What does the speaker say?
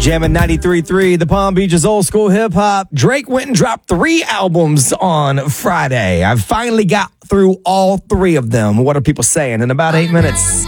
Jamming 93.3, the Palm Beaches old school hip hop. Drake went and dropped 3 albums on Friday. I finally got through all 3 of them. What are people saying? In about 8 minutes.